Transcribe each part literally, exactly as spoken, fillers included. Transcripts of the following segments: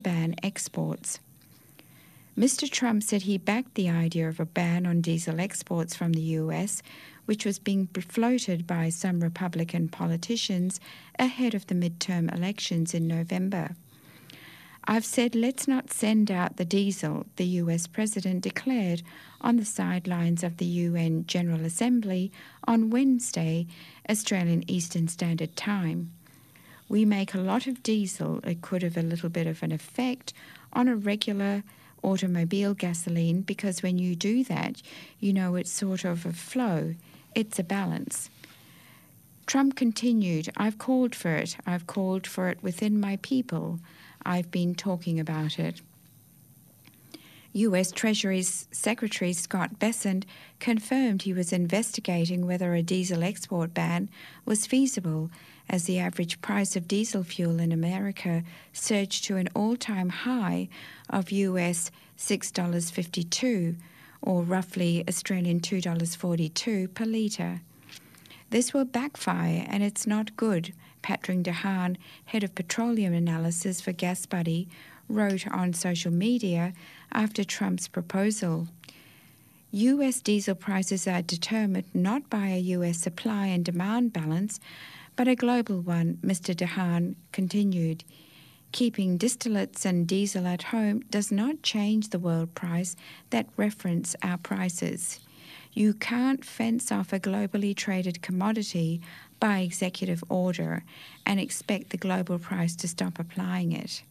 ban exports. Mister Trump said he backed the idea of a ban on diesel exports from the U S, which was being floated by some Republican politicians ahead of the midterm elections in November. I've said let's not send out the diesel, the U S president declared on the sidelines of the U N General Assembly on Wednesday, Australian Eastern Standard Time. We make a lot of diesel. It could have a little bit of an effect on a regular automobile gasoline because when you do that, you know it's sort of a flow. It's a balance. Trump continued, I've called for it. I've called for it within my people. I've been talking about it. U S Treasury Secretary Scott Bessent confirmed he was investigating whether a diesel export ban was feasible as the average price of diesel fuel in America surged to an all-time high of U S six dollars fifty-two, or roughly Australian two dollars forty-two per litre. This will backfire and it's not good, Patrick DeHaan, head of petroleum analysis for GasBuddy, wrote on social media after Trump's proposal. U S diesel prices are determined not by a U S supply and demand balance, but a global one, Mister DeHaan continued. Keeping distillates and diesel at home does not change the world price that reference our prices. You can't fence off a globally traded commodity by executive order and expect the global price to stop applying it.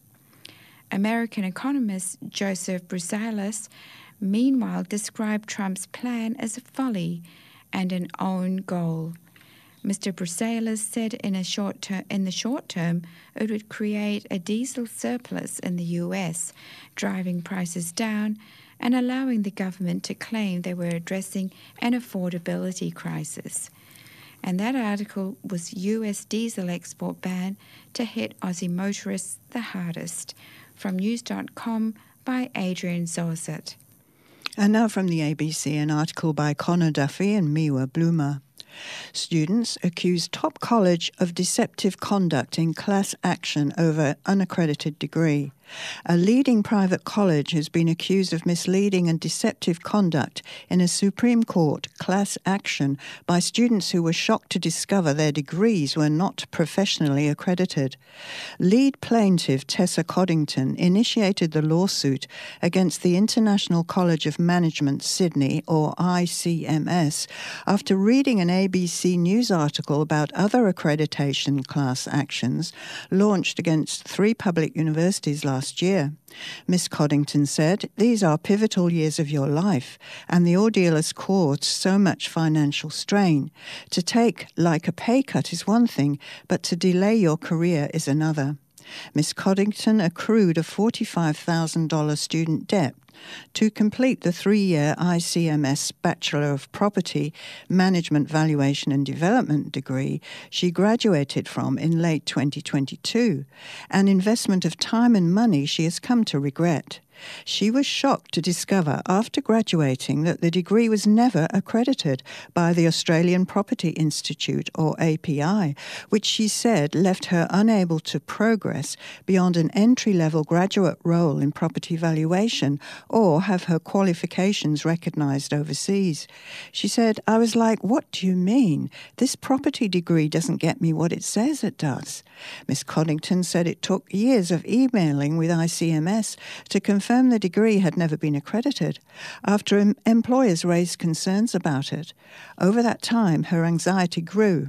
American economist Joseph Brusalis, meanwhile, described Trump's plan as a folly and an own goal. Mister Brusalis said in, a short ter- in the short term it would create a diesel surplus in the U S, driving prices down and allowing the government to claim they were addressing an affordability crisis. And that article was U S diesel export ban to hit Aussie motorists the hardest. From news dot com by Adrian Zorzet. And now from the A B C, an article by Connor Duffy and Miwa Bloomer. Students accuse top college of deceptive conduct in class action over unaccredited degree. A leading private college has been accused of misleading and deceptive conduct in a Supreme Court class action by students who were shocked to discover their degrees were not professionally accredited. Lead plaintiff Tessa Coddington initiated the lawsuit against the International College of Management Sydney, or I C M S, after reading an A B C News article about other accreditation class actions launched against three public universities last Last year. Miss Coddington said, "These are pivotal years of your life, and the ordeal has caused so much financial strain. To take like a pay cut is one thing, but to delay your career is another." Miss Coddington accrued a forty-five thousand dollars student debt. To complete the three-year I C M S Bachelor of Property Management Valuation and Development degree she graduated from in late twenty twenty-two, an investment of time and money she has come to regret. She was shocked to discover after graduating that the degree was never accredited by the Australian Property Institute, or A P I, which she said left her unable to progress beyond an entry-level graduate role in property valuation or have her qualifications recognised overseas. She said, "I was like, what do you mean? This property degree doesn't get me what it says it does." Miss Coddington said it took years of emailing with I C M S to confirm the degree had never been accredited, after em- employers raised concerns about it. Over that time, her anxiety grew.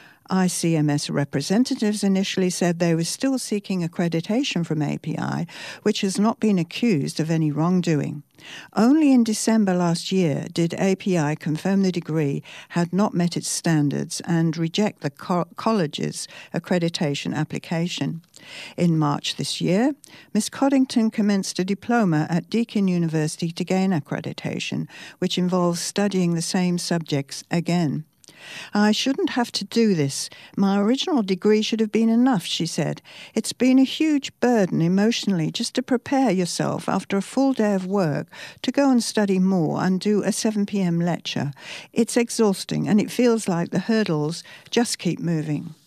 I C M S representatives initially said they were still seeking accreditation from A P I, which has not been accused of any wrongdoing. Only in December last year did A P I confirm the degree had not met its standards and reject the co- college's accreditation application. In March this year, Miss Coddington commenced a diploma at Deakin University to gain accreditation, which involves studying the same subjects again. "I shouldn't have to do this. My original degree should have been enough," she said. "It's been a huge burden emotionally just to prepare yourself after a full day of work to go and study more and do a seven p.m. lecture. It's exhausting and it feels like the hurdles just keep moving."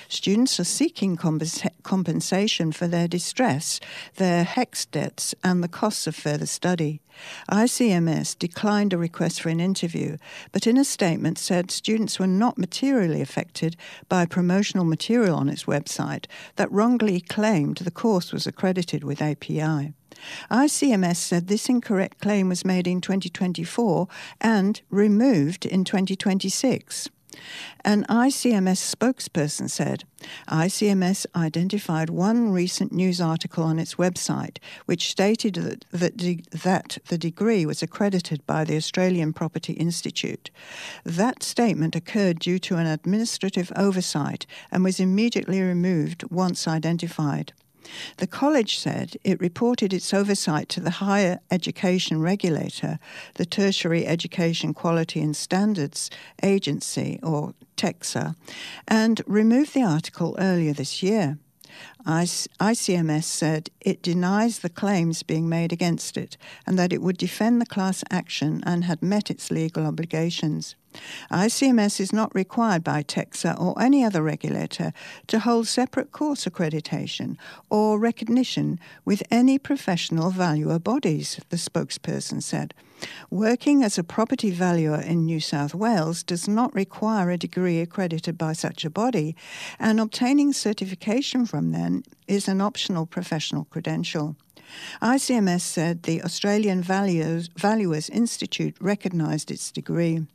Students are seeking compens- compensation for their distress, their HECS debts, and the costs of further study. I C M S declined a request for an interview, but in a statement said students were not materially affected by promotional material on its website that wrongly claimed the course was accredited with A P I. I C M S said this incorrect claim was made in twenty twenty-four and removed in twenty twenty-six. An I C M S spokesperson said, I C M S identified one recent news article on its website which stated that, that, de- that the degree was accredited by the Australian Property Institute. That statement occurred due to an administrative oversight and was immediately removed once identified. The college said it reported its oversight to the Higher Education Regulator, the Tertiary Education Quality and Standards Agency, or TEQSA, and removed the article earlier this year. I C M S said it denies the claims being made against it and that it would defend the class action and had met its legal obligations. I C M S is not required by TEQSA or any other regulator to hold separate course accreditation or recognition with any professional valuer bodies, the spokesperson said. Working as a property valuer in New South Wales does not require a degree accredited by such a body, and obtaining certification from them is an optional professional credential. I C M S said the Australian Valuers, Valuers Institute recognised its degree.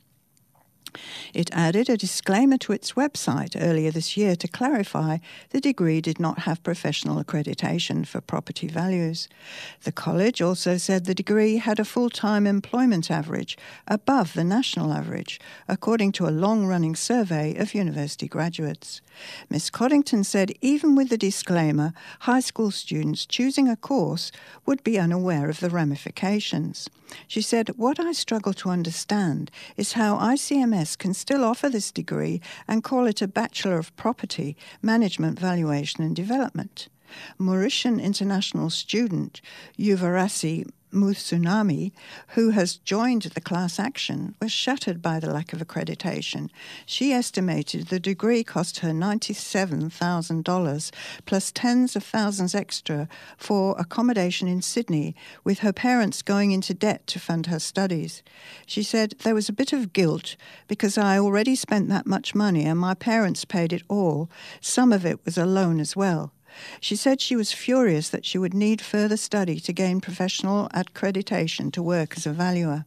It added a disclaimer to its website earlier this year to clarify the degree did not have professional accreditation for property values. The college also said the degree had a full-time employment average above the national average, according to a long-running survey of university graduates. Miz Coddington said even with the disclaimer, high school students choosing a course would be unaware of the ramifications. She said, "What I struggle to understand is how I C M S can still offer this degree and call it a Bachelor of Property, Management, Valuation and Development." Mauritian international student Yuvarasi Mutsunami, who has joined the class action, was shattered by the lack of accreditation. She estimated the degree cost her ninety-seven thousand dollars plus tens of thousands extra for accommodation in Sydney, with her parents going into debt to fund her studies. She said, "There was a bit of guilt because I already spent that much money and my parents paid it all. Some of it was a loan as well." She said she was furious that she would need further study to gain professional accreditation to work as a valuer.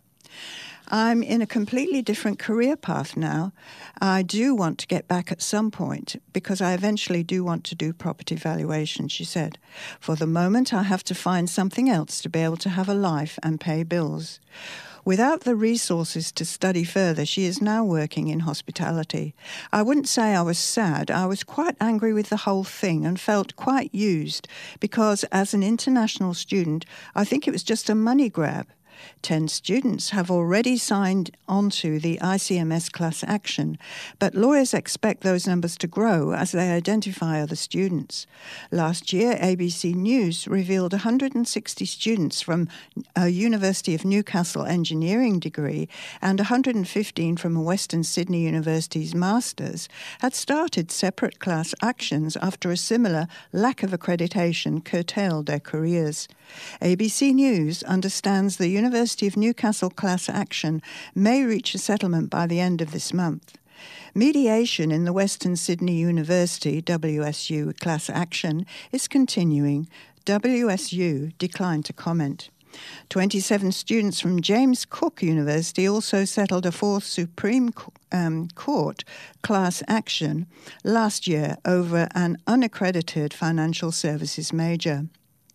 "I'm in a completely different career path now. I do want to get back at some point because I eventually do want to do property valuation," she said. "For the moment, I have to find something else to be able to have a life and pay bills." Without the resources to study further, she is now working in hospitality. "I wouldn't say I was sad. I was quite angry with the whole thing and felt quite used because as an international student, I think it was just a money grab. Ten students have already signed onto the I C M S class action, but lawyers expect those numbers to grow as they identify other students. Last year, A B C News revealed one hundred sixty students from a University of Newcastle engineering degree and one hundred fifteen from Western Sydney University's Masters had started separate class actions after a similar lack of accreditation curtailed their careers. A B C News understands the University of Newcastle class action may reach a settlement by the end of this month. Mediation in the Western Sydney University W S U class action is continuing. W S U declined to comment. twenty-seven students from James Cook University also settled a fourth Supreme um, Court class action last year over an unaccredited financial services major.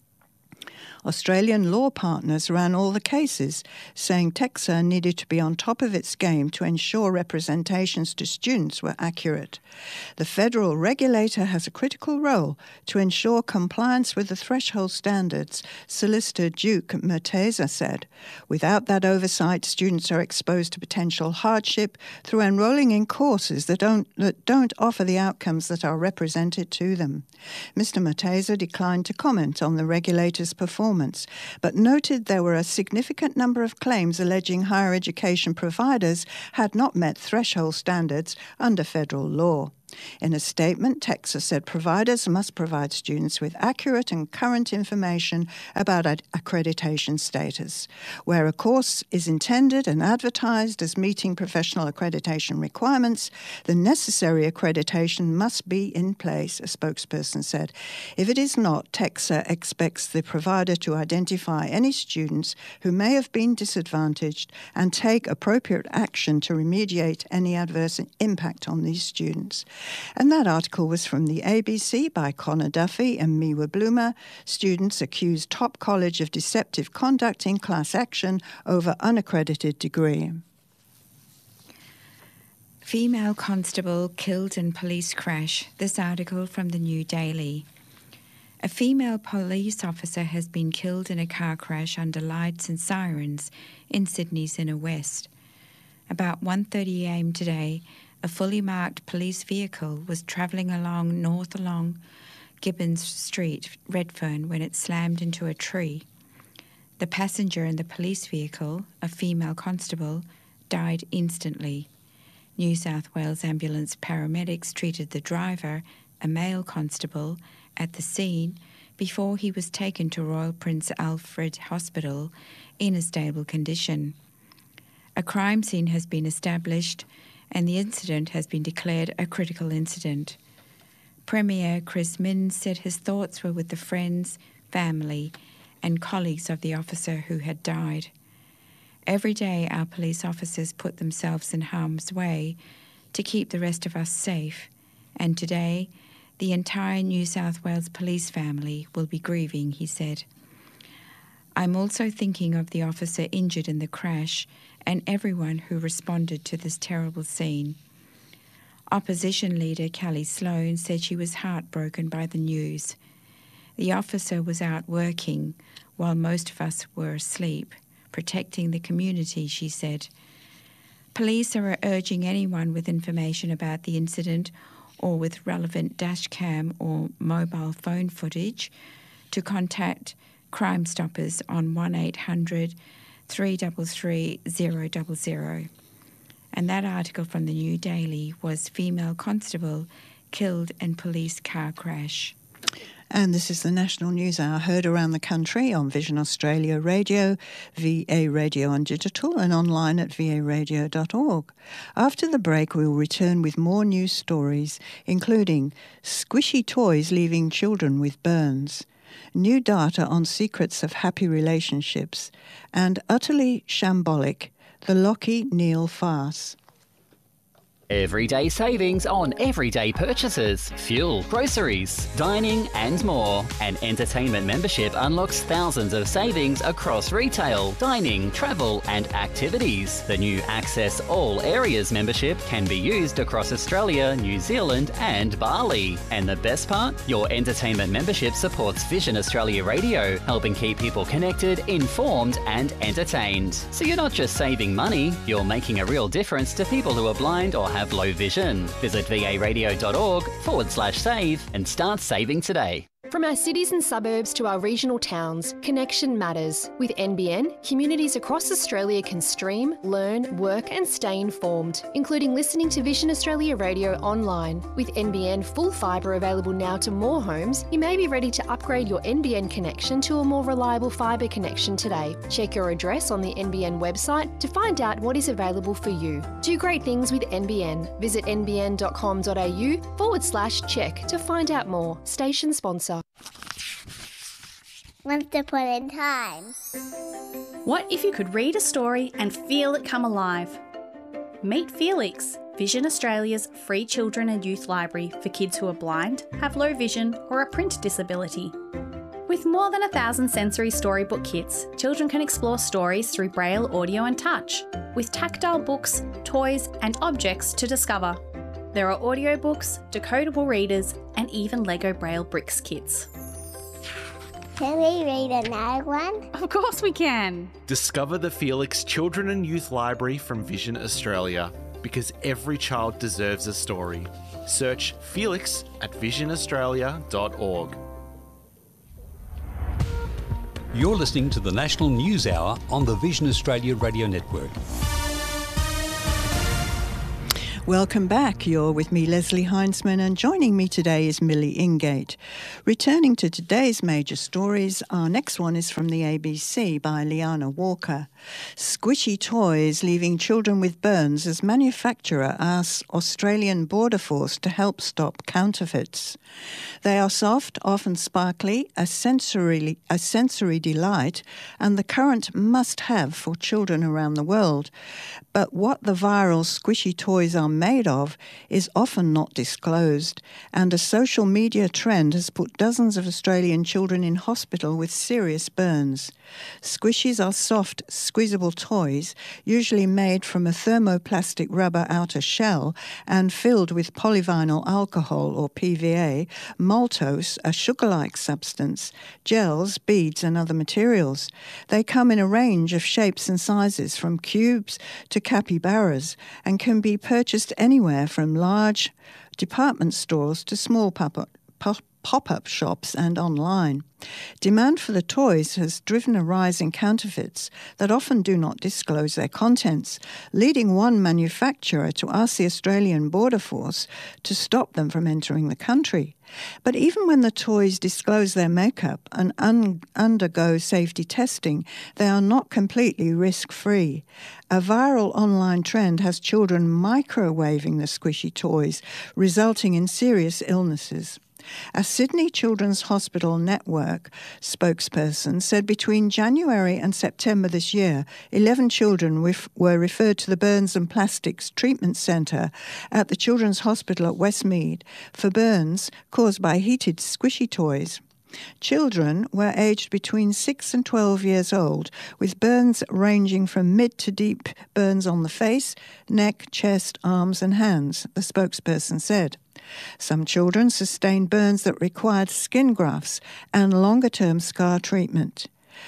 Australian law partners ran all the cases, saying TEQSA needed to be on top of its game to ensure representations to students were accurate. The federal regulator has a critical role to ensure compliance with the threshold standards, Solicitor Duke Murtaza said. Without that oversight, students are exposed to potential hardship through enrolling in courses that don't, that don't offer the outcomes that are represented to them. Mister Murtaza declined to comment on the regulator's performance, but noted there were a significant number of claims alleging higher education providers had not met threshold standards under federal law. In a statement, TEQSA said providers must provide students with accurate and current information about ad- accreditation status. Where a course is intended and advertised as meeting professional accreditation requirements, the necessary accreditation must be in place, a spokesperson said. If it is not, TEQSA expects the provider to identify any students who may have been disadvantaged and take appropriate action to remediate any adverse impact on these students. And that article was from the A B C by Connor Duffy and Miwa Bloomer. Students accuse top college of deceptive conduct in class action over unaccredited degree. Female constable killed in police crash. This article from the New Daily. A female police officer has been killed in a car crash under lights and sirens in Sydney's inner west. About one thirty a m today, a fully marked police vehicle was travelling along north along Gibbons Street, Redfern, when it slammed into a tree. The passenger in the police vehicle, a female constable, died instantly. New South Wales ambulance paramedics treated the driver, a male constable, at the scene before he was taken to Royal Prince Alfred Hospital in a stable condition. A crime scene has been established and the incident has been declared a critical incident. Premier Chris Minns said his thoughts were with the friends, family and colleagues of the officer who had died. Every day our police officers put themselves in harm's way to keep the rest of us safe, and today the entire New South Wales police family will be grieving, he said. I'm also thinking of the officer injured in the crash and everyone who responded to this terrible scene. Opposition leader Kelly Sloan said she was heartbroken by the news. The officer was out working while most of us were asleep, protecting the community, she said. Police are urging anyone with information about the incident or with relevant dashcam or mobile phone footage to contact Crime Stoppers on one eight hundred, three three three, zero zero zero. And that article from the New Daily was Female Constable Killed in Police Car Crash. And this is the National News Hour, heard around the country on Vision Australia Radio, V A Radio on digital and online at v a radio dot org. After the break, we'll return with more news stories, including squishy toys leaving children with burns, new data on secrets of happy relationships, and utterly shambolic, the Lockie Neal farce. Everyday savings on everyday purchases, fuel, groceries, dining and more. An entertainment membership unlocks thousands of savings across retail, dining, travel and activities. The new Access All Areas membership can be used across Australia, New Zealand and Bali. And the best part? Your entertainment membership supports Vision Australia Radio, helping keep people connected, informed and entertained. So you're not just saving money, you're making a real difference to people who are blind or have have low vision. Visit v a radio dot org forward slash save and start saving today. From our cities and suburbs to our regional towns, connection matters. With N B N, communities across Australia can stream, learn, work and stay informed, including listening to Vision Australia Radio online. With N B N full fibre available now to more homes, you may be ready to upgrade your N B N connection to a more reliable fibre connection today. Check your address on the N B N website to find out what is available for you. Do great things with N B N. Visit n b n dot com dot a u forward slash check to find out more. Station sponsor. Once upon a time. What if you could read a story and feel it come alive? Meet Felix, Vision Australia's free children and youth library for kids who are blind, have low vision or a print disability. With more than a thousand sensory storybook kits, children can explore stories through braille, audio and touch, with tactile books, toys and objects to discover. There are audiobooks, decodable readers and even Lego Braille Bricks kits. Can we read another one? Of course we can! Discover the Felix Children and Youth Library from Vision Australia, because every child deserves a story. Search Felix at vision australia dot org. You're listening to the National News Hour on the Vision Australia Radio Network. Welcome back. You're with me, Leslie Heinzman, and joining me today is Millie Ingate. Returning to today's major stories, our next one is from the A B C by Liana Walker. Squishy toys leaving children with burns as manufacturer asks Australian Border Force to help stop counterfeits. They are soft, often sparkly, a sensory, a sensory delight, and the current must-have for children around the world. But what the viral squishy toys are made of is often not disclosed, and a social media trend has put dozens of Australian children in hospital with serious burns. Squishies are soft, squeezable toys, usually made from a thermoplastic rubber outer shell and filled with polyvinyl alcohol, or P V A, maltose, a sugar-like substance, gels, beads and other materials. They come in a range of shapes and sizes, from cubes to capybaras, and can be purchased anywhere from large department stores to small pop-up, pop-up shops and online. Demand for the toys has driven a rise in counterfeits that often do not disclose their contents, leading one manufacturer to ask the Australian Border Force to stop them from entering the country. But even when the toys disclose their makeup and un- undergo safety testing, they are not completely risk-free. A viral online trend has children microwaving the squishy toys, resulting in serious illnesses. A Sydney Children's Hospital Network spokesperson said between January and September this year, eleven children wif- were referred to the Burns and Plastics Treatment Centre at the Children's Hospital at Westmead for burns caused by heated squishy toys. Children were aged between six and twelve years old, with burns ranging from mid to deep burns on the face, neck, chest, arms and hands, the spokesperson said. Some children sustained burns that required skin grafts and longer-term scar treatment.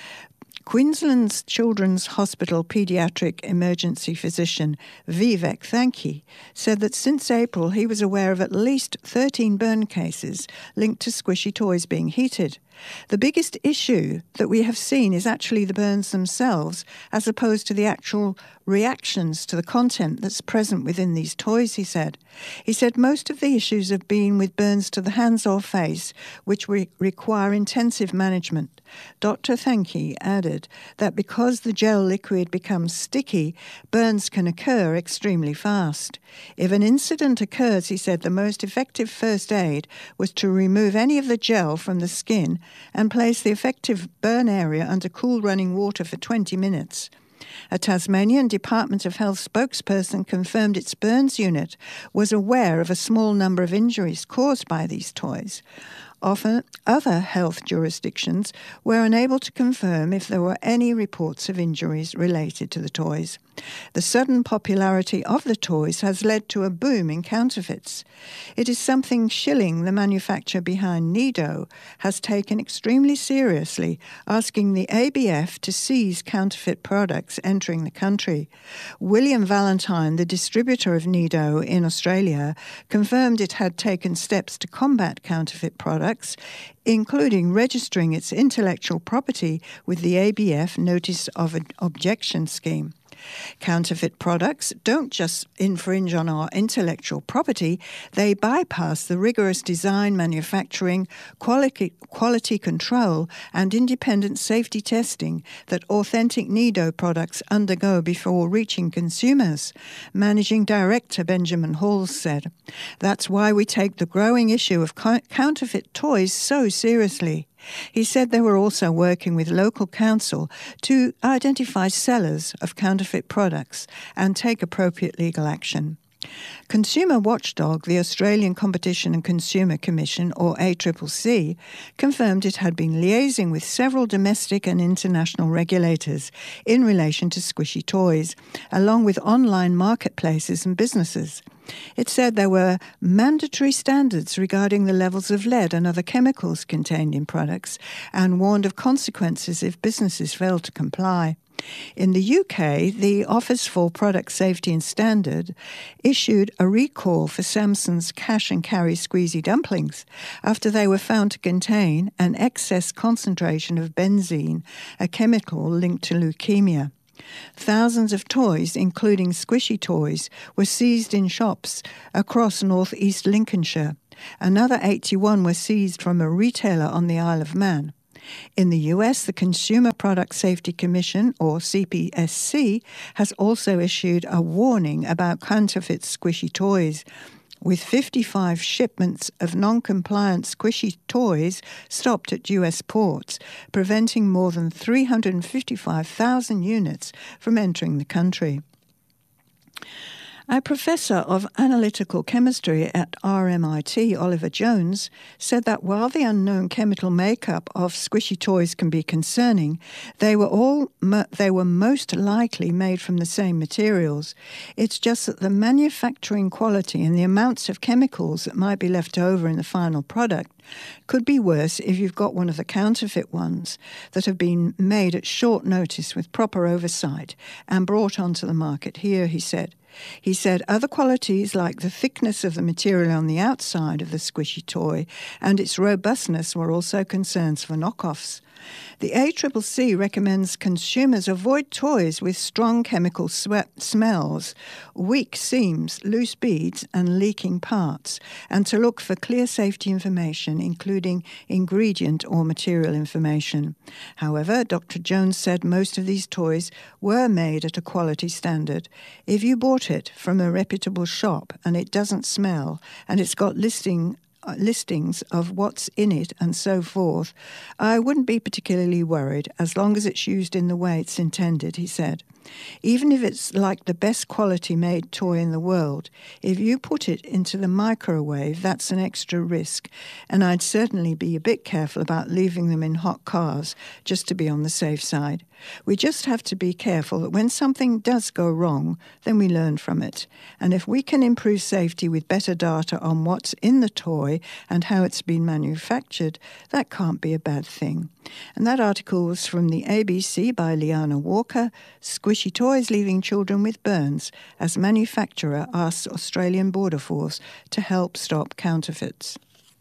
Queensland's Children's Hospital paediatric emergency physician Vivek Thankey said that since April he was aware of at least thirteen burn cases linked to squishy toys being heated. The biggest issue that we have seen is actually the burns themselves, as opposed to the actual reactions to the content that's present within these toys, he said. He said most of the issues have been with burns to the hands or face, which re- require intensive management. Doctor Thankey added that because the gel liquid becomes sticky, burns can occur extremely fast. If an incident occurs, he said, the most effective first aid was to remove any of the gel from the skin and place the affected burn area under cool running water for twenty minutes. A Tasmanian Department of Health spokesperson confirmed its burns unit was aware of a small number of injuries caused by these toys. Often, other health jurisdictions were unable to confirm if there were any reports of injuries related to the toys. The sudden popularity of the toys has led to a boom in counterfeits. It is something Schilling, the manufacturer behind Nido, has taken extremely seriously, asking the A B F to seize counterfeit products entering the country. William Valentine, the distributor of Nido in Australia, confirmed it had taken steps to combat counterfeit products, including registering its intellectual property with the A B F Notice of Objection scheme. Counterfeit products don't just infringe on our intellectual property, they bypass the rigorous design, manufacturing, quality, quality control and independent safety testing that authentic Nido products undergo before reaching consumers, Managing Director Benjamin Hall said. That's why we take the growing issue of co- counterfeit toys so seriously. He said they were also working with local council to identify sellers of counterfeit products and take appropriate legal action. Consumer Watchdog, the Australian Competition and Consumer Commission, or A C C C, confirmed it had been liaising with several domestic and international regulators in relation to squishy toys, along with online marketplaces and businesses. It said there were mandatory standards regarding the levels of lead and other chemicals contained in products and warned of consequences if businesses failed to comply. In the U K, the Office for Product Safety and Standard issued a recall for Samson's cash and carry squeezy dumplings after they were found to contain an excess concentration of benzene, a chemical linked to leukemia. Thousands of toys, including squishy toys, were seized in shops across North East Lincolnshire. Another eighty-one were seized from a retailer on the Isle of Man. In the U S, the Consumer Product Safety Commission, or C P S C, has also issued a warning about counterfeit squishy toys, with fifty-five shipments of non-compliant squishy toys stopped at U S ports, preventing more than three hundred fifty-five thousand units from entering the country. A professor of analytical chemistry at R M I T, Oliver Jones, said that while the unknown chemical makeup of squishy toys can be concerning, they were all mo- they were most likely made from the same materials. It's just that the manufacturing quality and the amounts of chemicals that might be left over in the final product could be worse if you've got one of the counterfeit ones that have been made at short notice with proper oversight and brought onto the market here, he said. He said other qualities like the thickness of the material on the outside of the squishy toy and its robustness were also concerns for knockoffs. The A C C C recommends consumers avoid toys with strong chemical swe- smells, weak seams, loose beads, and leaking parts, and to look for clear safety information, including ingredient or material information. However, Doctor Jones said most of these toys were made at a quality standard. If you bought it from a reputable shop and it doesn't smell and it's got listing Uh, listings of what's in it and so forth, I wouldn't be particularly worried as long as it's used in the way it's intended, he said. Even if it's like the best quality made toy in the world, if you put it into the microwave, that's an extra risk, and I'd certainly be a bit careful about leaving them in hot cars just to be on the safe side. We just have to be careful that when something does go wrong, then we learn from it. And if we can improve safety with better data on what's in the toy and how it's been manufactured, that can't be a bad thing. And that article was from the A B C by Liana Walker, Squishy Toys Leaving Children with Burns, as manufacturer asks Australian Border Force to help stop counterfeits.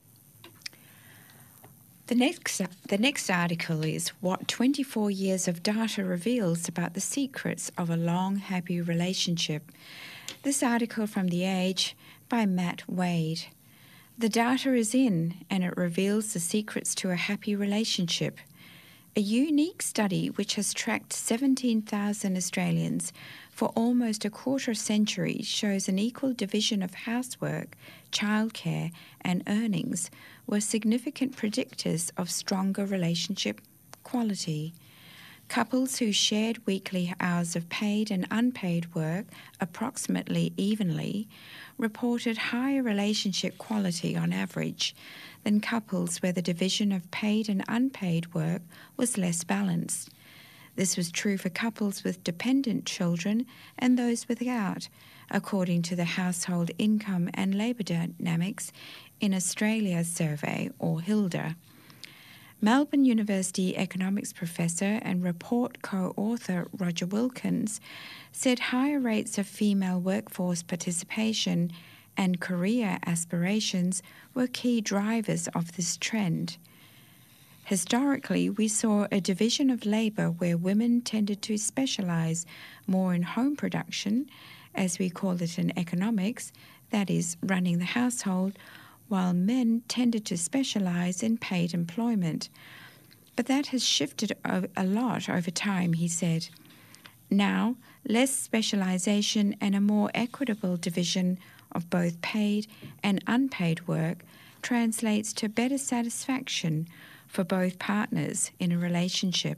The next, the next article is What twenty-four Years of Data Reveals About the Secrets of a Long, Happy Relationship. This article from The Age by Matt Wade. The data is in, and it reveals the secrets to a happy relationship. A unique study which has tracked seventeen thousand Australians for almost a quarter century shows an equal division of housework, childcare and earnings were significant predictors of stronger relationship quality. Couples who shared weekly hours of paid and unpaid work approximately evenly reported higher relationship quality on average than couples where the division of paid and unpaid work was less balanced. This was true for couples with dependent children and those without, according to the Household Income and Labour Dynamics in Australia survey, or HILDA. Melbourne University economics professor and report co-author Roger Wilkins said higher rates of female workforce participation and career aspirations were key drivers of this trend. Historically, we saw a division of labour where women tended to specialise more in home production, as we call it in economics, that is, running the household, while men tended to specialise in paid employment. But that has shifted a lot over time, he said. Now, less specialisation and a more equitable division of both paid and unpaid work translates to better satisfaction for both partners in a relationship.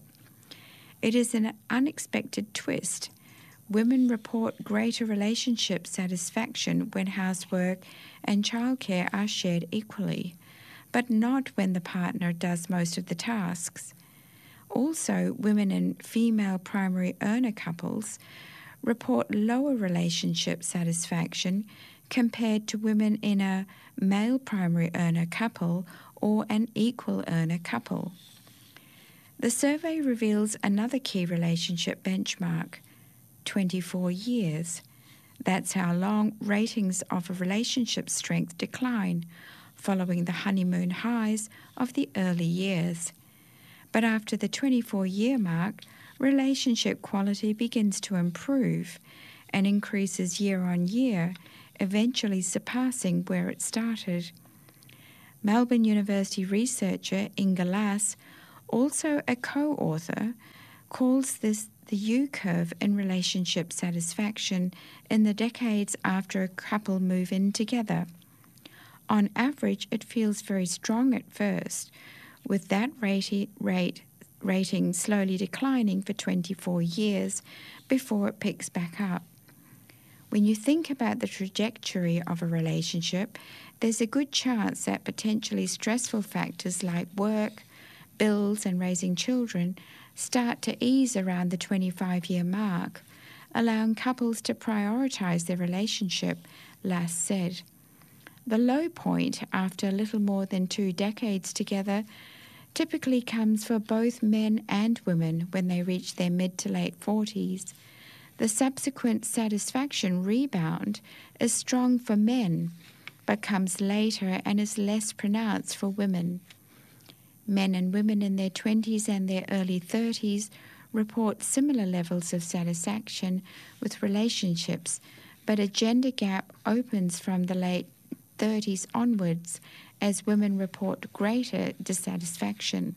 It is an unexpected twist. Women report greater relationship satisfaction when housework and childcare are shared equally, but not when the partner does most of the tasks. Also, women in female primary earner couples report lower relationship satisfaction compared to women in a male primary earner couple or an equal earner couple. The survey reveals another key relationship benchmark, twenty-four years. That's how long ratings of a relationship strength decline following the honeymoon highs of the early years. But after the twenty-four-year mark, relationship quality begins to improve and increases year on year, eventually surpassing where it started. Melbourne University researcher Inga Lass, also a co-author, calls this the U-curve in relationship satisfaction in the decades after a couple move in together. On average, it feels very strong at first, with that rate, rate, rating slowly declining for twenty-four years before it picks back up. When you think about the trajectory of a relationship, there's a good chance that potentially stressful factors like work, bills, and raising children start to ease around the twenty-five-year mark, allowing couples to prioritise their relationship, Lass said. The low point after a little more than two decades together typically comes for both men and women when they reach their mid to late forties. The subsequent satisfaction rebound is strong for men, but comes later and is less pronounced for women. Men and women in their twenties and their early thirties report similar levels of satisfaction with relationships, but a gender gap opens from the late thirties onwards as women report greater dissatisfaction.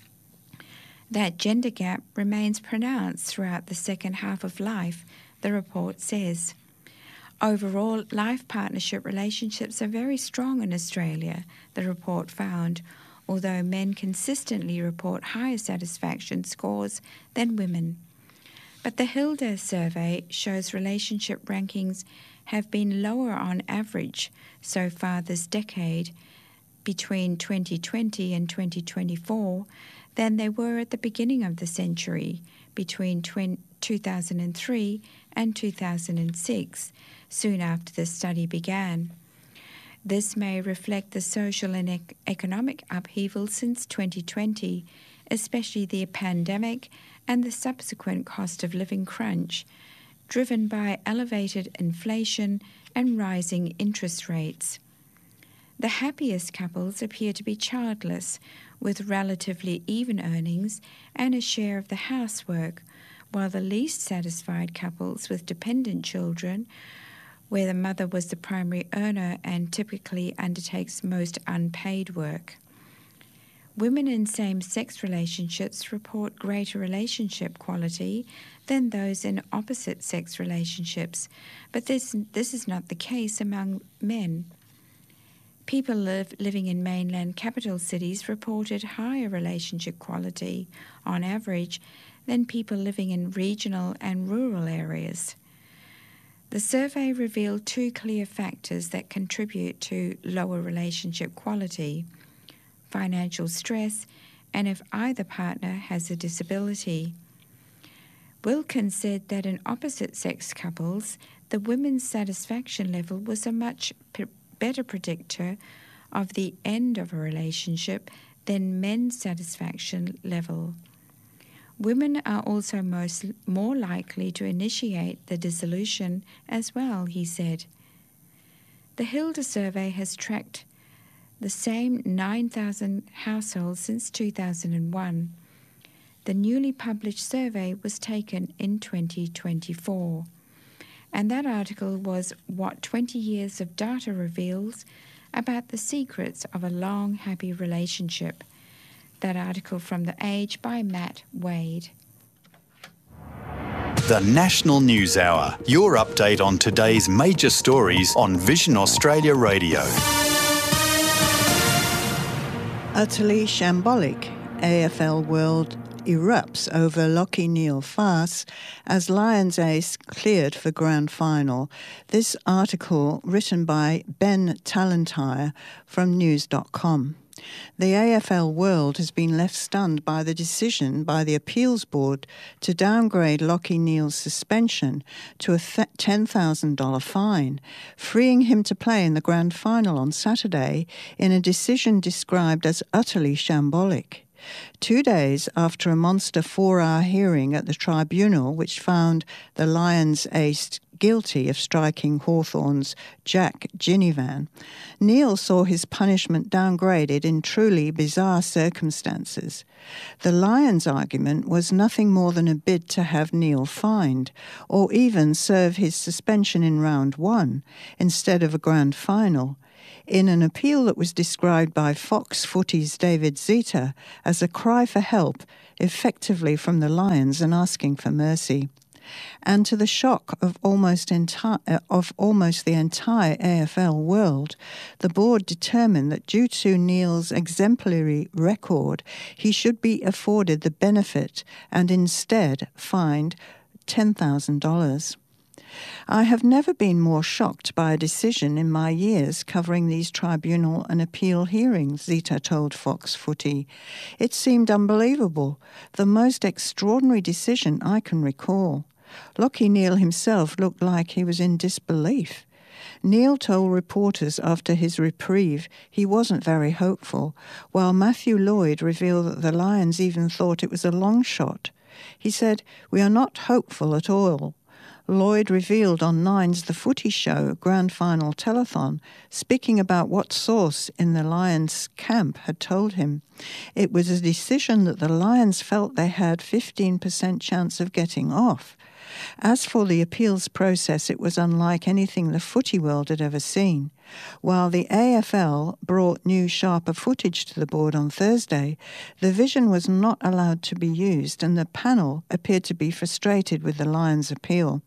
That gender gap remains pronounced throughout the second half of life, the report says. Overall, life partnership relationships are very strong in Australia, the report found, although men consistently report higher satisfaction scores than women. But the Hilda survey shows relationship rankings have been lower on average so far this decade, between twenty twenty and twenty twenty-four, than they were at the beginning of the century, between two thousand three and two thousand six, soon after the study began. This may reflect the social and ec- economic upheaval since twenty twenty, especially the pandemic and the subsequent cost of living crunch, driven by elevated inflation and rising interest rates. The happiest couples appear to be childless, with relatively even earnings and a share of the housework, while the least satisfied couples with dependent children, where the mother was the primary earner and typically undertakes most unpaid work. Women in same-sex relationships report greater relationship quality than those in opposite-sex relationships, but this, this is not the case among men. People live, living in mainland capital cities reported higher relationship quality, on average, than people living in regional and rural areas. The survey revealed two clear factors that contribute to lower relationship quality: financial stress, and if either partner has a disability. Wilkins said that in opposite-sex couples, the women's satisfaction level was a much p- better predictor of the end of a relationship than men's satisfaction level. Women are also most more likely to initiate the dissolution as well, he said. The Hilda survey has tracked the same nine thousand households since two thousand one. The newly published survey was taken in twenty twenty-four. And that article was What twenty Years of Data Reveals About the Secrets of a Long, Happy Relationship. That article from The Age by Matt Wade. The National News Hour, your update on today's major stories on Vision Australia Radio. Utterly shambolic, A F L World erupts over Lachie Neale farce as Lions ace cleared for grand final. This article written by Ben Talentire from news dot com. The A F L world has been left stunned by the decision by the appeals board to downgrade Lachie Neale's suspension to a ten thousand dollars fine, freeing him to play in the grand final on Saturday in a decision described as utterly shambolic. Two days after a monster four-hour hearing at the tribunal, which found the Lions ace guilty of striking Hawthorn's Jack Ginnivan, Neil saw his punishment downgraded in truly bizarre circumstances. The Lions' argument was nothing more than a bid to have Neil fined, or even serve his suspension in round one, instead of a grand final, in an appeal that was described by Fox Footy's David Zita as a cry for help, effectively from the Lions and asking for mercy. And to the shock of almost enti- of almost the entire A F L world, the board determined that due to Neil's exemplary record, he should be afforded the benefit and instead fined ten thousand dollars. I have never been more shocked by a decision in my years covering these tribunal and appeal hearings, Zita told Fox Footy. It seemed unbelievable, the most extraordinary decision I can recall. Lachie Neale himself looked like he was in disbelief. Neil told reporters after his reprieve he wasn't very hopeful, while Matthew Lloyd revealed that the Lions even thought it was a long shot. He said, "We are not hopeful at all." Lloyd revealed on Nine's The Footy Show Grand Final Telethon, speaking about what source in the Lions camp had told him. It was a decision that the Lions felt they had fifteen percent chance of getting off. As for the appeals process, it was unlike anything the footy world had ever seen. While the A F L brought new, sharper footage to the board on Thursday, the vision was not allowed to be used, and the panel appeared to be frustrated with the Lions' appeal.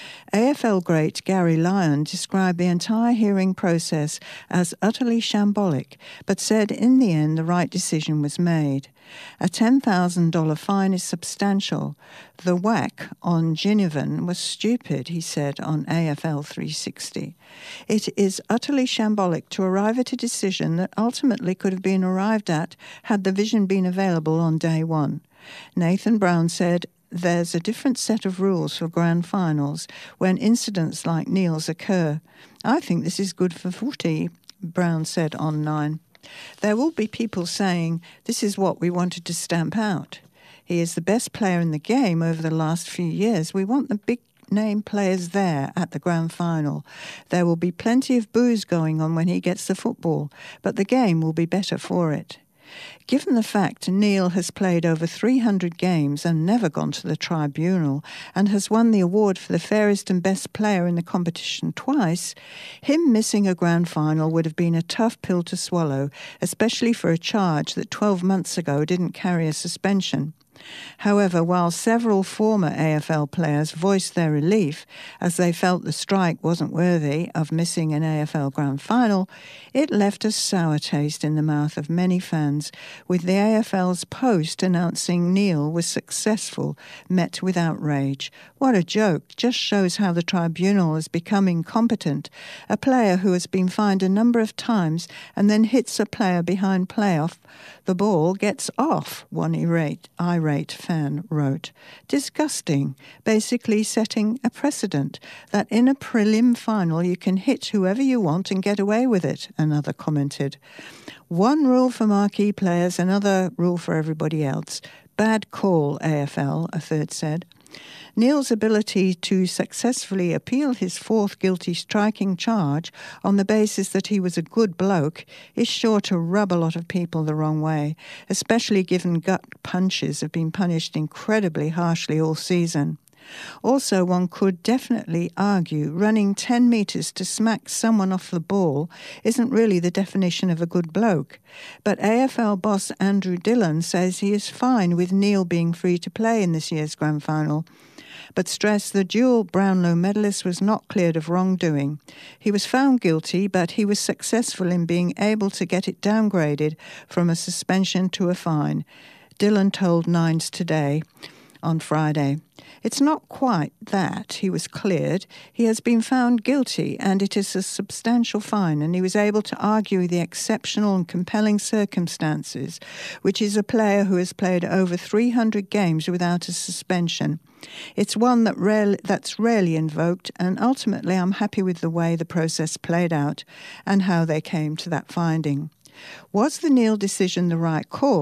A F L great Gary Lyon described the entire hearing process as utterly shambolic, but said in the end the right decision was made. A ten thousand dollars fine is substantial. The whack on Ginnivan was stupid, he said on A F L three sixty. It is utterly shambolic to arrive at a decision that ultimately could have been arrived at had the vision been available on day one. Nathan Brown said, "There's a different set of rules for grand finals when incidents like Neil's occur. I think this is good for footy," Brown said on Nine. There will be people saying, "This is what we wanted to stamp out. He is the best player in the game over the last few years. We want the big name players there at the grand final. There will be plenty of boos going on when he gets the football, but the game will be better for it." Given the fact Neil has played over three hundred games and never gone to the tribunal and has won the award for the fairest and best player in the competition twice, him missing a grand final would have been a tough pill to swallow, especially for a charge that twelve months ago didn't carry a suspension. However, while several former A F L players voiced their relief as they felt the strike wasn't worthy of missing an A F L grand final, it left a sour taste in the mouth of many fans, with the A F L's post announcing Neil was successful met with outrage. What a joke! Just shows how the tribunal has become incompetent. A player who has been fined a number of times and then hits a player behind playoff the ball gets off, one irate, irate fan wrote. Disgusting, basically setting a precedent that in a prelim final you can hit whoever you want and get away with it, another commented. One rule for marquee players, another rule for everybody else. Bad call, A F L, a third said. Neil's ability to successfully appeal his fourth guilty striking charge on the basis that he was a good bloke is sure to rub a lot of people the wrong way, especially given gut punches have been punished incredibly harshly all season. Also, one could definitely argue running ten metres to smack someone off the ball isn't really the definition of a good bloke. But A F L boss Andrew Dillon says he is fine with Neil being free to play in this year's grand final, but stressed the dual Brownlow medalist was not cleared of wrongdoing. He was found guilty, but he was successful in being able to get it downgraded from a suspension to a fine. Dillon told Nines Today on Friday. It's not quite that he was cleared. He has been found guilty, and it is a substantial fine, and he was able to argue the exceptional and compelling circumstances, which is a player who has played over three hundred games without a suspension. It's one that rarely, that's rarely invoked, and ultimately I'm happy with the way the process played out and how they came to that finding. Was the Neil decision the right call?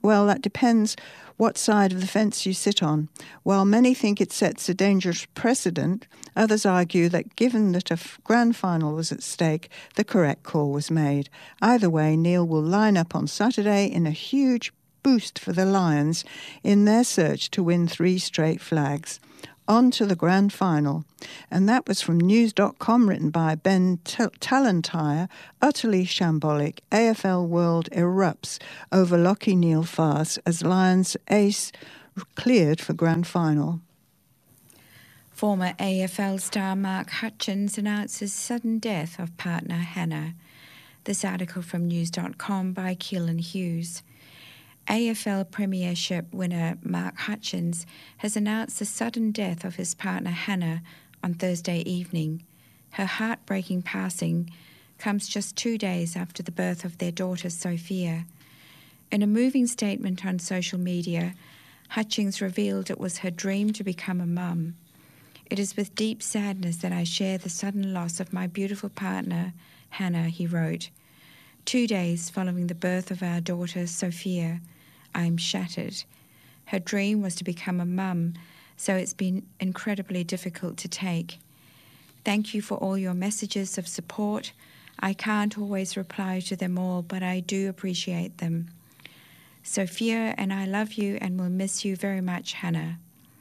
Well, that depends what side of the fence you sit on. While many think it sets a dangerous precedent, others argue that given that a f- grand final was at stake, the correct call was made. Either way, Neil will line up on Saturday in a huge boost for the Lions in their search to win three straight flags. On to the grand final. And that was from news dot com, written by Ben T- Talentire. Utterly shambolic. A F L world erupts over Lachie Neale farce as Lions ace cleared for grand final. Former A F L star Mark Hutchins announces sudden death of partner Hannah. This article from news dot com by Keelan Hughes. A F L Premiership winner Mark Hutchins has announced the sudden death of his partner Hannah on Thursday evening. Her heartbreaking passing comes just two days after the birth of their daughter Sophia. In a moving statement on social media, Hutchins revealed it was her dream to become a mum. "It is with deep sadness that I share the sudden loss of my beautiful partner, Hannah," he wrote. Two days following the birth of our daughter Sophia, I am shattered. Her dream was to become a mum, so it's been incredibly difficult to take. Thank you for all your messages of support. I can't always reply to them all, but I do appreciate them. Sophia and I love you and will miss you very much, Hannah.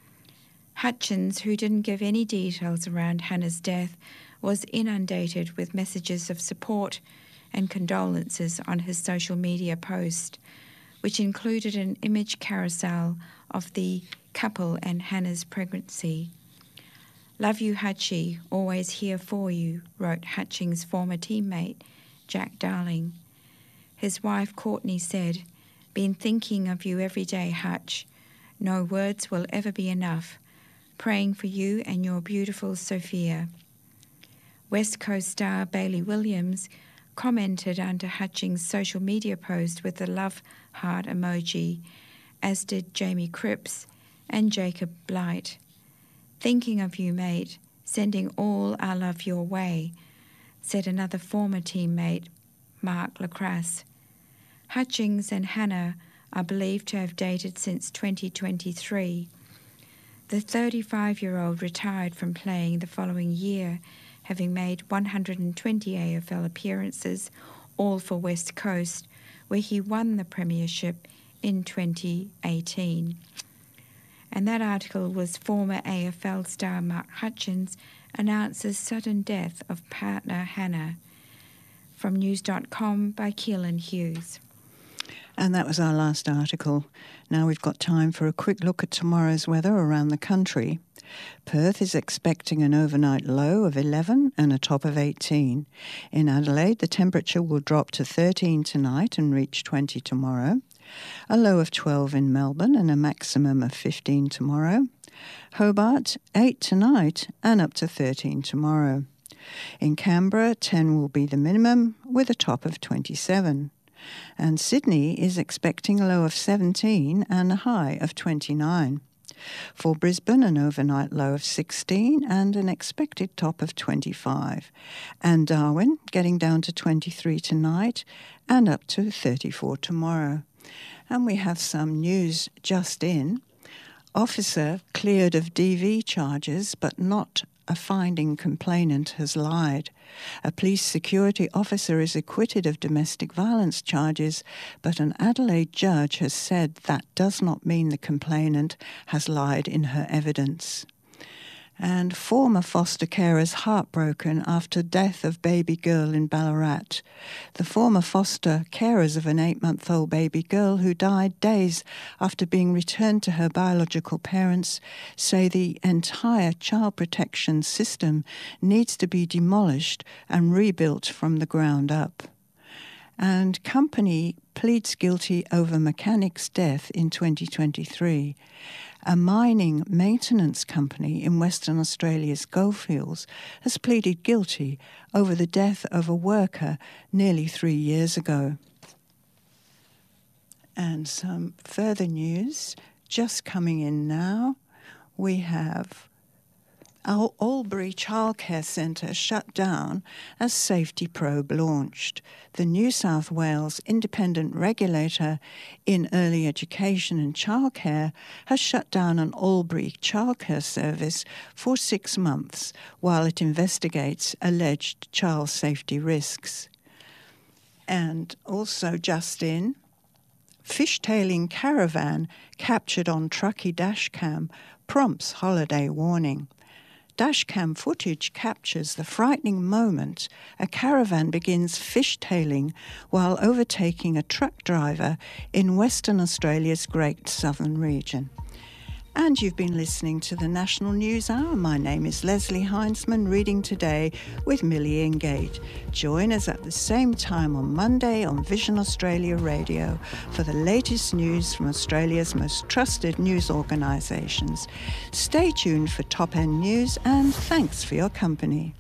Hutchins, who didn't give any details around Hannah's death, was inundated with messages of support and condolences on his social media post, which included an image carousel of the couple and Hannah's pregnancy. "Love you, Hutchie, always here for you," wrote Hutchings' former teammate, Jack Darling. His wife, Courtney, said, "Been thinking of you every day, Hutch. No words will ever be enough. Praying for you and your beautiful Sophia." West Coast star Bailey Williams commented under Hutchings' social media post with the love heart emoji, as did Jamie Cripps and Jacob Blight. "Thinking of you, mate, sending all our love your way," said another former teammate, Mark Lacrasse. Hutchings and Hannah are believed to have dated since twenty twenty-three. The thirty-five-year-old retired from playing the following year, having made one hundred twenty A F L appearances, all for West Coast, where he won the premiership in twenty eighteen. And that article was former A F L star Mark Hutchins announces sudden death of partner Hannah. From news dot com by Keelan Hughes. And that was our last article. Now we've got time for a quick look at tomorrow's weather around the country. Perth is expecting an overnight low of eleven and a top of eighteen. In Adelaide, the temperature will drop to thirteen tonight and reach twenty tomorrow. A low of twelve in Melbourne and a maximum of fifteen tomorrow. Hobart, eight tonight and up to thirteen tomorrow. In Canberra, ten will be the minimum with a top of twenty-seven. And Sydney is expecting a low of seventeen and a high of twenty-nine. For Brisbane, an overnight low of sixteen and an expected top of twenty-five. And Darwin getting down to twenty-three tonight and up to thirty-four tomorrow. And we have some news just in. Officer cleared of D V charges, but not a finding complainant has lied. A police security officer is acquitted of domestic violence charges, but an Adelaide judge has said that does not mean the complainant has lied in her evidence. And former foster carers heartbroken after death of baby girl in Ballarat. The former foster carers of an eight-month-old baby girl who died days after being returned to her biological parents say the entire child protection system needs to be demolished and rebuilt from the ground up. And company pleads guilty over mechanic's death in twenty twenty-three. A mining maintenance company in Western Australia's Goldfields has pleaded guilty over the death of a worker nearly three years ago. And some further news just coming in now. We have Our Albury Childcare Centre shut down as Safety Probe launched. The New South Wales independent regulator in early education and childcare has shut down an Albury childcare service for six months while it investigates alleged child safety risks. And also just in, fishtailing caravan captured on Truckee dashcam prompts holiday warning. Dashcam footage captures the frightening moment a caravan begins fishtailing while overtaking a truck driver in Western Australia's Great Southern Region. And you've been listening to the National News Hour. My name is Leslie Heinzman, reading today with Millie Ingate. Join us at the same time on Monday on Vision Australia Radio for the latest news from Australia's most trusted news organisations. Stay tuned for Top End News and thanks for your company.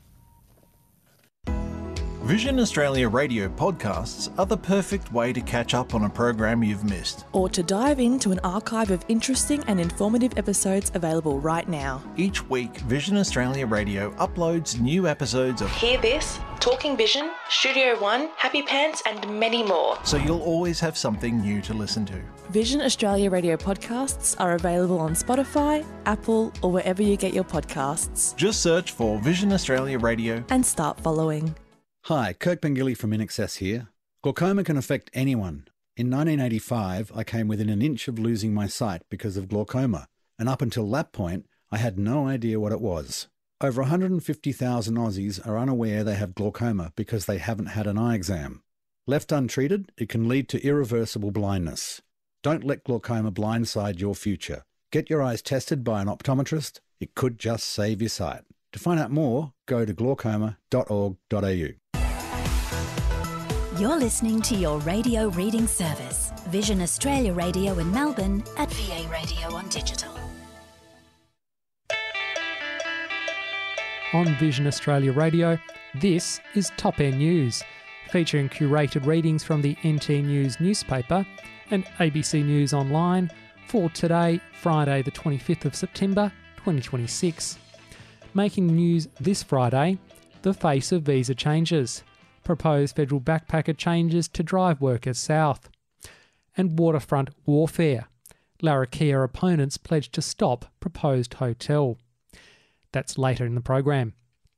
Vision Australia Radio podcasts are the perfect way to catch up on a program you've missed. Or to dive into an archive of interesting and informative episodes available right now. Each week, Vision Australia Radio uploads new episodes of Hear This, Talking Vision, Studio One, Happy Pants and many more. So you'll always have something new to listen to. Vision Australia Radio podcasts are available on Spotify, Apple or wherever you get your podcasts. Just search for Vision Australia Radio and start following. Hi, Kirk Pengilly from InAccess here. Glaucoma can affect anyone. In nineteen eighty-five, I came within an inch of losing my sight because of glaucoma, and up until that point, I had no idea what it was. Over one hundred fifty thousand Aussies are unaware they have glaucoma because they haven't had an eye exam. Left untreated, it can lead to irreversible blindness. Don't let glaucoma blindside your future. Get your eyes tested by an optometrist. It could just save your sight. To find out more, go to glaucoma dot org dot a u. You're listening to your radio reading service, Vision Australia Radio in Melbourne at V A Radio on Digital. On Vision Australia Radio, this is Top End News, featuring curated readings from the N T News newspaper and A B C News Online for today, Friday the twenty-fifth of September twenty twenty-six. Making news this Friday, the face of visa changes. Proposed federal backpacker changes to drive workers south. And waterfront warfare. Larrakia opponents pledge to stop proposed hotel. That's later in the program.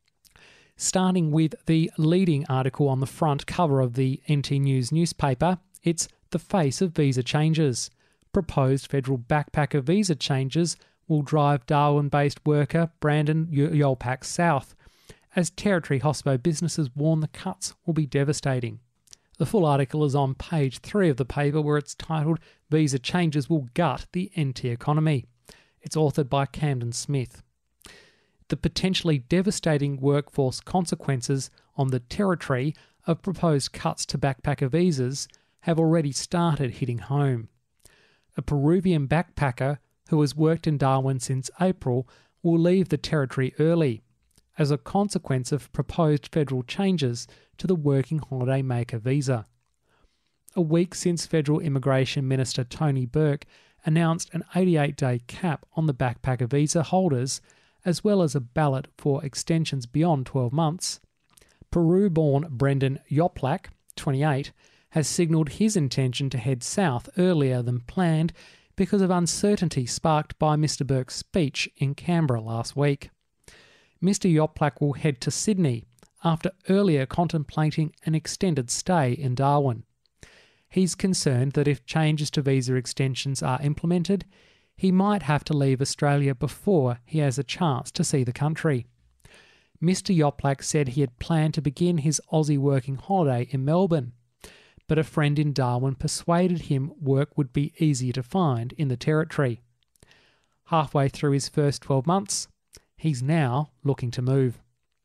Starting with the leading article on the front cover of the N T News newspaper, it's the face of visa changes. Proposed federal backpacker visa changes will drive Darwin-based worker Brandon Yolpak south, as Territory hospo businesses warn the cuts will be devastating. The full article is on page three of the paper, where it's titled Visa Changes Will Gut the N T Economy. It's authored by Camden Smith. The potentially devastating workforce consequences on the Territory of proposed cuts to backpacker visas have already started hitting home. A Peruvian backpacker who has worked in Darwin since April will leave the Territory early, as a consequence of proposed federal changes to the Working Holiday Maker visa. A week since Federal Immigration Minister Tony Burke announced an eighty-eight day cap on the backpacker visa holders, as well as a ballot for extensions beyond twelve months, Peru-born Brendan Yoplak, twenty-eight, has signalled his intention to head south earlier than planned because of uncertainty sparked by Mr Burke's speech in Canberra last week. Mr Yoplak will head to Sydney after earlier contemplating an extended stay in Darwin. He's concerned that if changes to visa extensions are implemented, he might have to leave Australia before he has a chance to see the country. Mr Yoplak said he had planned to begin his Aussie working holiday in Melbourne, but a friend in Darwin persuaded him work would be easier to find in the Territory. Halfway through his first twelve months, he's now looking to move.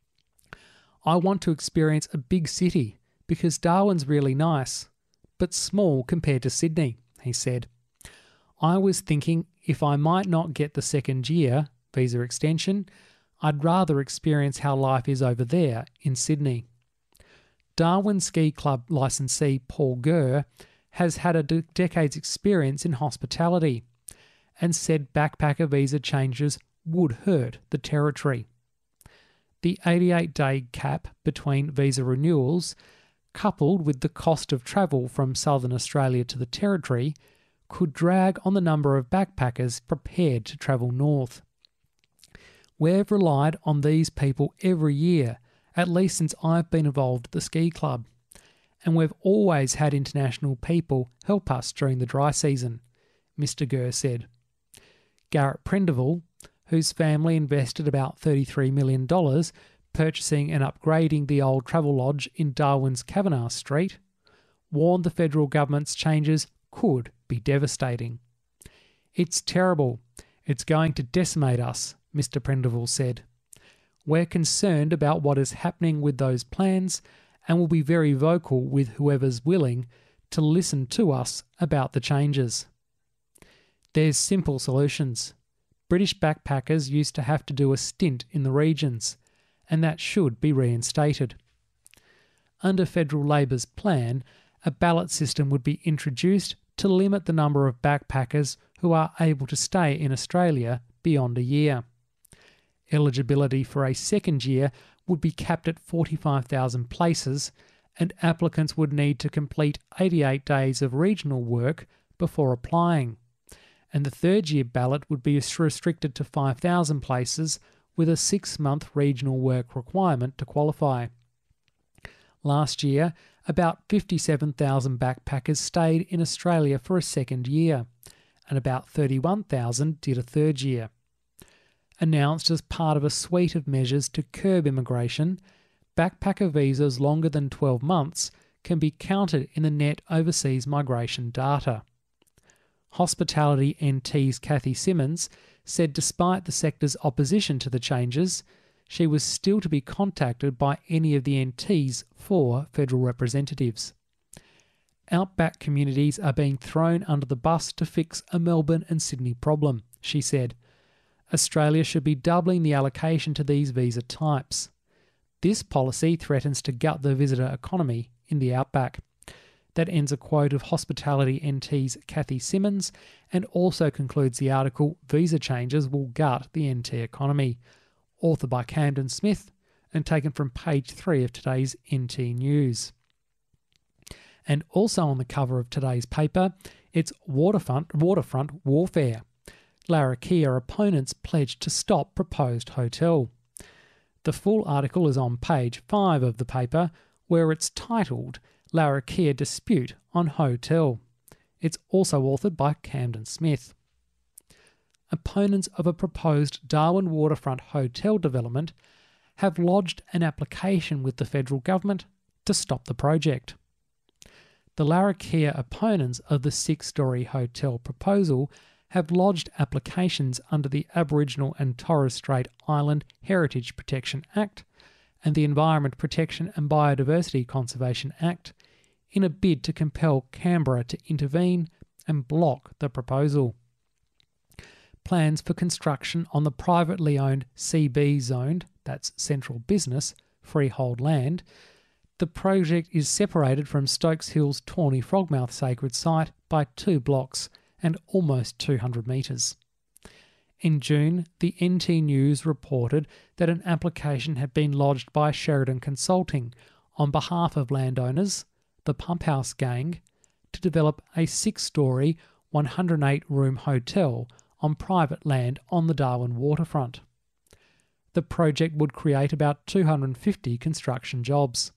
I want to experience a big city because Darwin's really nice, but small compared to Sydney, he said. I was thinking if I might not get the second year visa extension, I'd rather experience how life is over there in Sydney. Darwin Ski Club licensee Paul Gurr has had a decade's experience in hospitality and said backpacker visa changes would hurt the territory. The eighty-eight day cap between visa renewals, coupled with the cost of travel from southern Australia to the territory, could drag on the number of backpackers prepared to travel north. We've relied on these people every year, at least since I've been involved at the ski club, and we've always had international people help us during the dry season, Mister Gurr said. Garrett Prendeville, whose family invested about thirty-three million dollars purchasing and upgrading the old travel lodge in Darwin's Kavanagh Street, warned the federal government's changes could be devastating. "It's terrible. It's going to decimate us," Mister Prendeville said. "We're concerned about what is happening with those plans and will be very vocal with whoever's willing to listen to us about the changes." There's simple solutions. British backpackers used to have to do a stint in the regions, and that should be reinstated. Under Federal Labor's plan, a ballot system would be introduced to limit the number of backpackers who are able to stay in Australia beyond a year. Eligibility for a second year would be capped at forty-five thousand places, and applicants would need to complete eighty-eight days of regional work before applying. And the third year ballot would be restricted to five thousand places with a six-month regional work requirement to qualify. Last year, about fifty-seven thousand backpackers stayed in Australia for a second year, and about thirty-one thousand did a third year. Announced as part of a suite of measures to curb immigration, backpacker visas longer than twelve months can be counted in the net overseas migration data. Hospitality N T's Cathy Simmons said despite the sector's opposition to the changes, she was still to be contacted by any of the N T's four federal representatives. Outback communities are being thrown under the bus to fix a Melbourne and Sydney problem, she said. Australia should be doubling the allocation to these visa types. This policy threatens to gut the visitor economy in the outback. That ends a quote of Hospitality N T's Cathy Simmons and also concludes the article "Visa Changes Will Gut the N T Economy," authored by Camden Smith and taken from page three of today's N T News. And also on the cover of today's paper, it's waterfront, waterfront warfare. Larrakia opponents pledged to stop proposed hotel. The full article is on page five of the paper, where it's titled Larrakia Dispute on Hotel. It's also authored by Camden Smith. Opponents of a proposed Darwin waterfront hotel development have lodged an application with the federal government to stop the project. The Larrakia opponents of the six-storey hotel proposal have lodged applications under the Aboriginal and Torres Strait Island Heritage Protection Act and the Environment Protection and Biodiversity Conservation Act in a bid to compel Canberra to intervene and block the proposal. Plans for construction on the privately owned C B zoned, that's Central Business, freehold land. The project is separated from Stokes Hill's Tawny Frogmouth Sacred Site by two blocks and almost two hundred metres. In June, the N T News reported that an application had been lodged by Sheridan Consulting on behalf of landowners, the Pump House Gang, to develop a six-storey, one hundred eight room hotel on private land on the Darwin waterfront. The project would create about two hundred fifty construction jobs.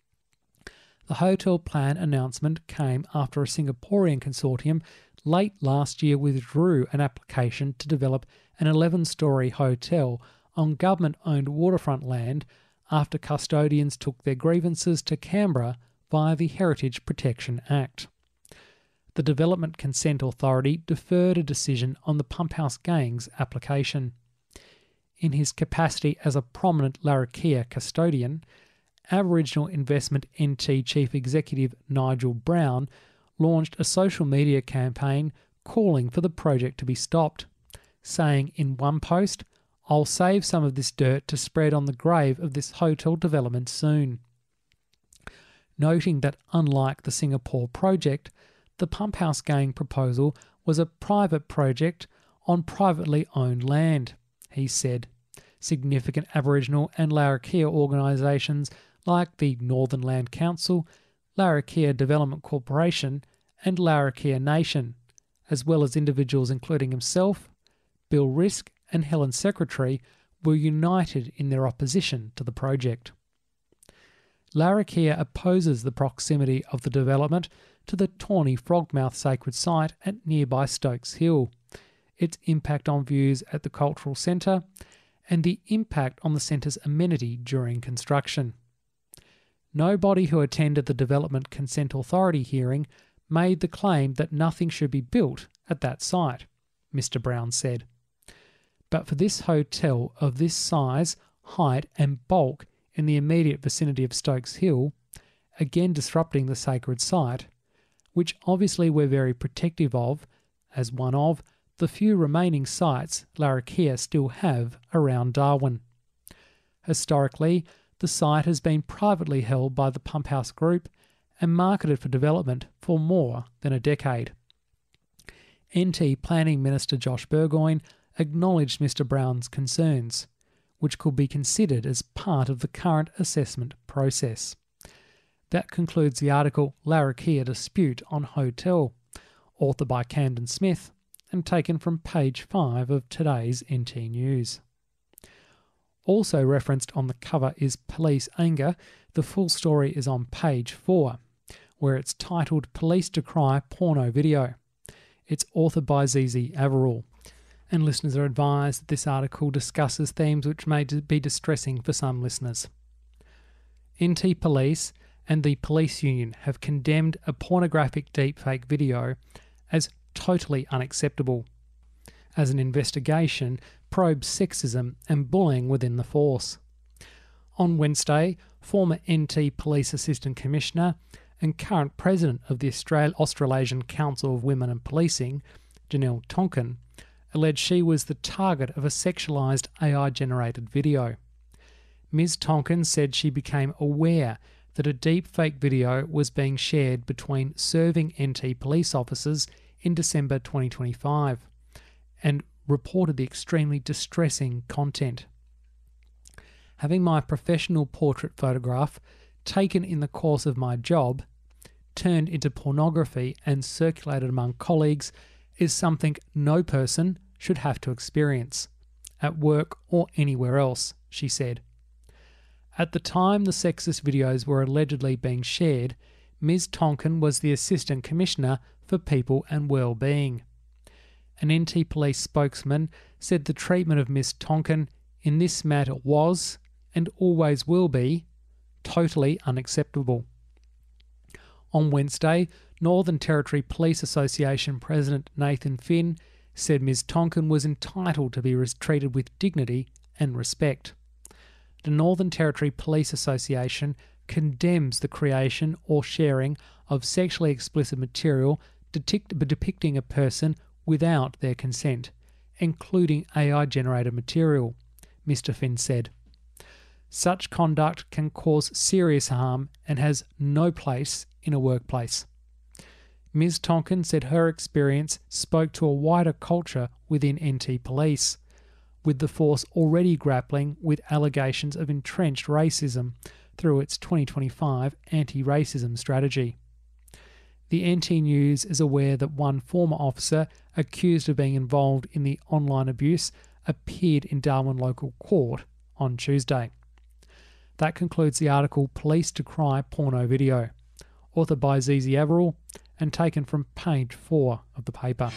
The hotel plan announcement came after a Singaporean consortium late last year withdrew an application to develop an eleven-storey hotel on government-owned waterfront land after custodians took their grievances to Canberra via the Heritage Protection Act. The Development Consent Authority deferred a decision on the Pump House Gang's application. In his capacity as a prominent Larrakia custodian, Aboriginal Investment N T Chief Executive Nigel Brown launched a social media campaign calling for the project to be stopped, saying in one post, "I'll save some of this dirt to spread on the grave of this hotel development soon." Noting that unlike the Singapore project, the Pump House Gang proposal was a private project on privately owned land, he said. Significant Aboriginal and Larrakia organisations like the Northern Land Council, Larrakia Development Corporation and Larrakia Nation, as well as individuals including himself, Bill Risk and Helen Secretary, were united in their opposition to the project. Larrakia opposes the proximity of the development to the Tawny Frogmouth Sacred Site at nearby Stokes Hill, its impact on views at the Cultural Centre, and the impact on the centre's amenity during construction. Nobody who attended the Development Consent Authority hearing made the claim that nothing should be built at that site, Mister Brown said. But for this hotel of this size, height and bulk in the immediate vicinity of Stokes Hill, again disrupting the sacred site, which obviously we're very protective of, as one of the few remaining sites Larrakia still have around Darwin. Historically, the site has been privately held by the Pump House Group and marketed for development for more than a decade. N T Planning Minister Josh Burgoyne acknowledged Mister Brown's concerns, which could be considered as part of the current assessment process. That concludes the article Larrakia Dispute on Hotel, authored by Camden Smith and taken from page five of today's N T News. Also referenced on the cover is Police Anger. The full story is on page four, where it's titled Police Decry Porno Video. It's authored by Z Z Averall, and listeners are advised that this article discusses themes which may be distressing for some listeners. N T Police and the Police Union have condemned a pornographic deepfake video as totally unacceptable, as an investigation probes sexism and bullying within the force. On Wednesday, former N T Police Assistant Commissioner and current President of the Australia- Australasian Council of Women and Policing, Janelle Tonkin, alleged she was the target of a sexualised A I-generated video. Miz Tonkin said she became aware that a deepfake video was being shared between serving N T police officers in December twenty twenty-five and reported the extremely distressing content. Having my professional portrait photograph taken in the course of my job turned into pornography and circulated among colleagues is something no person should have to experience, at work or anywhere else, she said. At the time the sexist videos were allegedly being shared, Miz Tonkin was the Assistant Commissioner for People and Wellbeing. An N T Police spokesman said the treatment of Miz Tonkin in this matter was, and always will be, totally unacceptable. On Wednesday, Northern Territory Police Association President Nathan Finn said Miz Tonkin was entitled to be treated with dignity and respect. The Northern Territory Police Association condemns the creation or sharing of sexually explicit material depict- depicting a person without their consent, including A I-generated material, Mister Finn said. Such conduct can cause serious harm and has no place in a workplace. Miz Tonkin said her experience spoke to a wider culture within N T Police, with the force already grappling with allegations of entrenched racism through its twenty twenty-five anti-racism strategy. The N T News is aware that one former officer accused of being involved in the online abuse appeared in Darwin local court on Tuesday. That concludes the article Police Decry Porno Video, authored by Z Z Averall and taken from page four of the paper.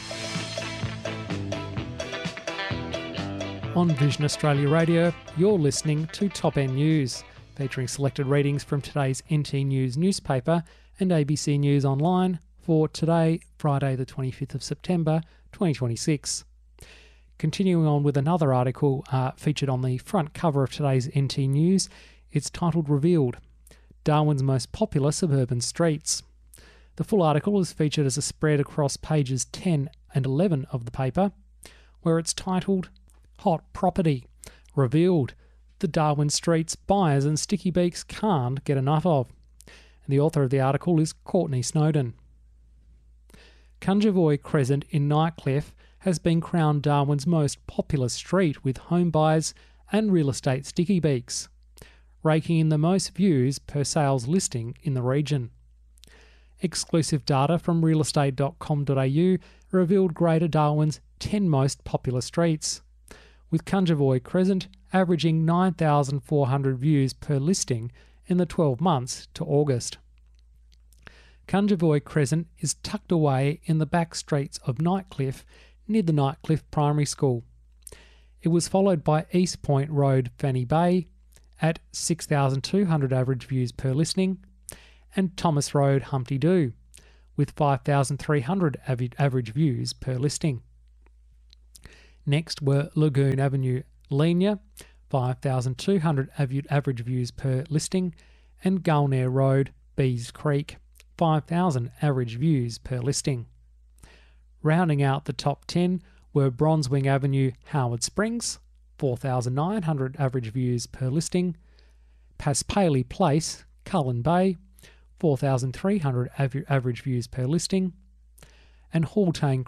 On Vision Australia Radio, you're listening to Top End News, featuring selected readings from today's N T News newspaper and A B C News Online for today, Friday the twenty-fifth of September, twenty twenty-six. Continuing on with another article uh, featured on the front cover of today's N T News, it's titled Revealed, Darwin's Most Popular Suburban Streets. The full article is featured as a spread across pages ten and eleven of the paper, where it's titled Hot Property, Revealed, the Darwin Streets buyers and sticky beaks can't get enough of. And the author of the article is Courtney Snowden. Cungervoy Crescent in Nightcliff has been crowned Darwin's most popular street with home buyers and real estate sticky beaks, raking in the most views per sales listing in the region. Exclusive data from real estate dot com dot a u revealed Greater Darwin's ten most popular streets, with Cungervoy Crescent averaging nine thousand four hundred views per listing in the twelve months to August. Cungervoy Crescent is tucked away in the back streets of Nightcliff near the Nightcliff Primary School. It was followed by East Point Road, Fanny Bay, at six thousand two hundred average views per listing, and Thomas Road, Humpty Doo, with five thousand three hundred av- average views per listing. Next were Lagoon Avenue, Lenia, five thousand two hundred av- average views per listing, and Gulnair Road, Bees Creek, five thousand average views per listing. Rounding out the top ten were Bronzewing Avenue, Howard Springs, four thousand nine hundred average views per listing, Paspaley Place, Cullen Bay, four thousand three hundred av- average views per listing, and Halltane